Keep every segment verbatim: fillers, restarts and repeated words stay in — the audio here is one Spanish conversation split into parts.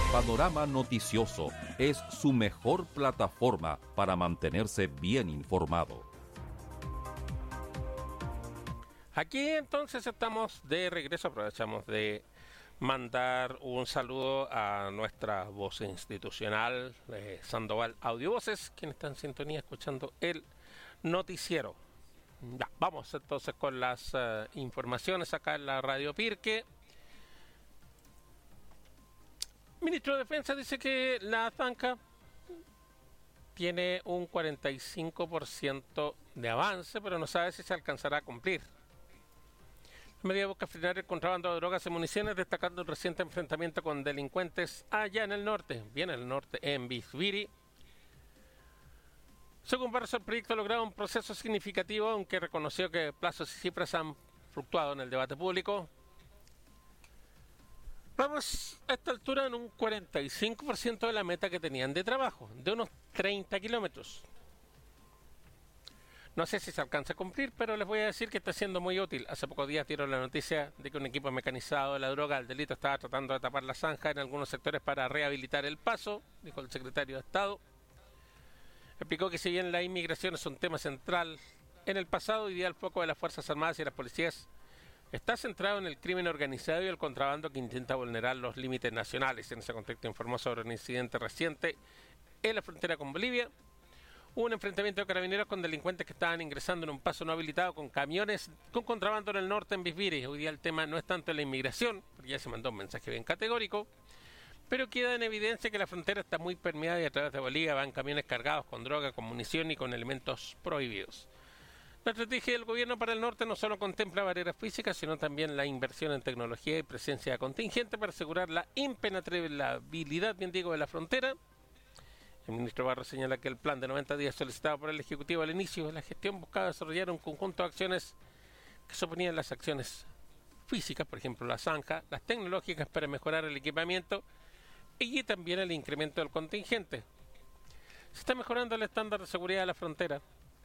Panorama Noticioso es su mejor plataforma para mantenerse bien informado. Aquí entonces estamos de regreso, aprovechamos de mandar un saludo a nuestra voz institucional, eh, Sandoval Audiovoces, quien está en sintonía escuchando el noticiero. Ya, vamos entonces con las uh, informaciones acá en la Radio Pirque. Ministro de Defensa dice que la Zanca tiene un cuarenta y cinco por ciento de avance, pero no sabe si se alcanzará a cumplir. La medida busca frenar el contrabando de drogas y municiones, destacando el reciente enfrentamiento con delincuentes allá en el norte, bien en el norte, en Bisbiri. Según Barros, el proyecto ha logrado un proceso significativo, aunque reconoció que plazos y cifras han fluctuado en el debate público. Vamos a esta altura en un cuarenta y cinco por ciento de la meta que tenían de trabajo, de unos treinta kilómetros. No sé si se alcanza a cumplir, pero les voy a decir que está siendo muy útil. Hace pocos días dieron la noticia de que un equipo mecanizado de la droga del delito estaba tratando de tapar la zanja en algunos sectores para rehabilitar el paso, dijo el secretario de Estado. Explicó que si bien la inmigración es un tema central en el pasado, hoy día el foco de las Fuerzas Armadas y las policías está centrado en el crimen organizado y el contrabando que intenta vulnerar los límites nacionales. En ese contexto informó sobre un incidente reciente en la frontera con Bolivia. Hubo un enfrentamiento de carabineros con delincuentes que estaban ingresando en un paso no habilitado con camiones con contrabando en el norte en Bisbiri. Hoy día el tema no es tanto la inmigración, porque ya se mandó un mensaje bien categórico, pero queda en evidencia que la frontera está muy permeada y a través de Bolivia van camiones cargados con droga, con munición y con elementos prohibidos. La estrategia del gobierno para el norte no solo contempla barreras físicas, sino también la inversión en tecnología y presencia contingente para asegurar la impenetrabilidad, bien digo, de la frontera. El ministro Barros señala que el plan de noventa días solicitado por el Ejecutivo al inicio de la gestión buscaba desarrollar un conjunto de acciones que suponían las acciones físicas, por ejemplo la zanja, las tecnológicas para mejorar el equipamiento y también el incremento del contingente. Se está mejorando el estándar de seguridad de la frontera.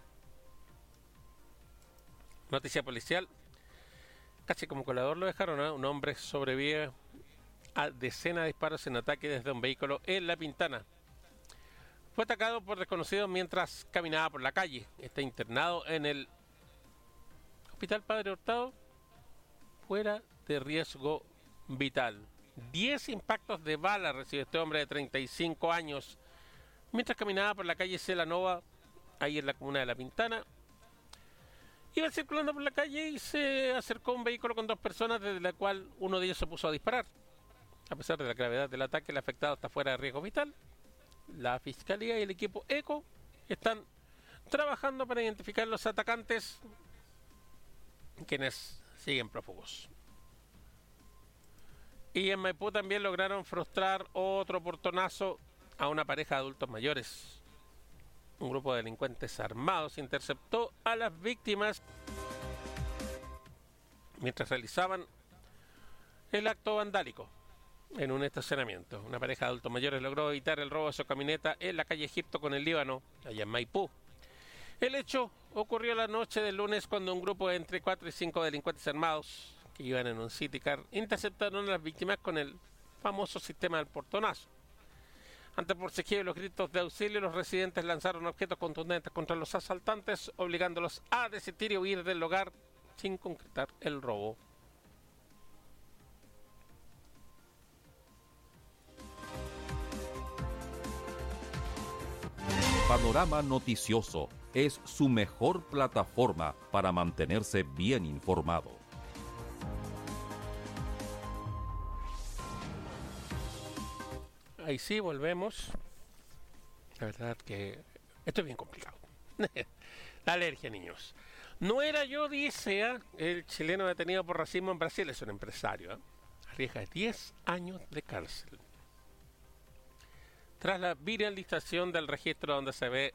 Noticia policial, casi como colador lo dejaron, ¿eh? Un hombre sobrevive a decenas de disparos en ataque desde un vehículo en La Pintana. Fue atacado por desconocidos mientras caminaba por la calle. Está internado en el Hospital Padre Hurtado, fuera de riesgo vital. Diez impactos de bala recibió este hombre de treinta y cinco años mientras caminaba por la calle Celanova, ahí en la comuna de La Pintana. Iba circulando por la calle y se acercó un vehículo con dos personas, desde la cual uno de ellos se puso a disparar. A pesar de la gravedad del ataque, el afectado está fuera de riesgo vital. La Fiscalía y el equipo ECO están trabajando para identificar los atacantes, quienes siguen prófugos. Y en Maipú también lograron frustrar otro portonazo a una pareja de adultos mayores. Un grupo de delincuentes armados interceptó a las víctimas mientras realizaban el acto vandálico en un estacionamiento. Una pareja de adultos mayores logró evitar el robo de su camioneta en la calle Egipto con el Líbano, allá en Maipú. El hecho ocurrió la noche del lunes cuando un grupo de entre cuatro y cinco delincuentes armados que iban en un city car interceptaron a las víctimas con el famoso sistema del portonazo. Ante el forcejeo y los gritos de auxilio, los residentes lanzaron objetos contundentes contra los asaltantes, obligándolos a desistir y huir del lugar sin concretar el robo. Panorama Noticioso es su mejor plataforma para mantenerse bien informado. Ahí sí, volvemos. La verdad que esto es bien complicado. La alergia, niños. No era yo, dice ¿eh? el chileno detenido por racismo en Brasil, es un empresario. ¿eh? Arriesga diez años de cárcel. Tras la viralización del registro donde se ve